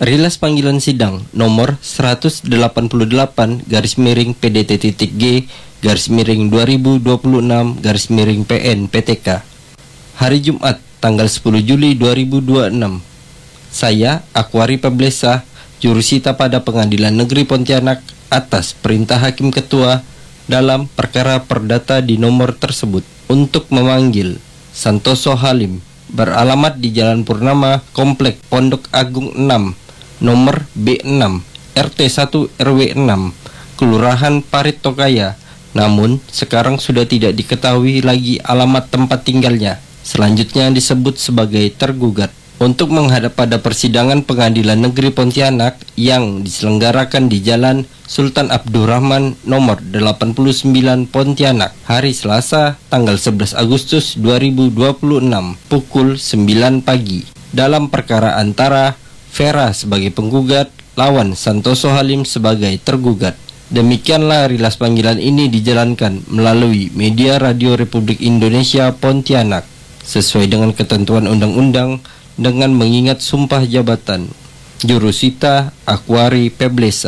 Rilas panggilan sidang nomor 188-G/PDT-G/2026-PN-PTK hari Jumat tanggal 10 Juli 2026. Saya Akwari Peblesa, jurusita pada Pengadilan Negeri Pontianak atas perintah Hakim Ketua dalam perkara perdata di nomor tersebut untuk memanggil Santoso Halim beralamat di Jalan Purnama, Komplek Pondok Agung 6, nomor B6, RT 1 RW 6, Kelurahan Parit Tokaya. Namun sekarang sudah tidak diketahui lagi alamat tempat tinggalnya. Selanjutnya disebut sebagai tergugat untuk menghadap pada persidangan Pengadilan Negeri Pontianak yang diselenggarakan di Jalan Sultan Abdurrahman nomor 89 Pontianak hari Selasa tanggal 11 Agustus 2026 pukul 9 pagi dalam perkara antara Vera sebagai penggugat lawan Santoso Halim sebagai tergugat. Demikianlah rilas panggilan ini dijalankan melalui media Radio Republik Indonesia Pontianak sesuai dengan ketentuan undang-undang dengan mengingat sumpah jabatan. Jurusita Akwari Peblesa.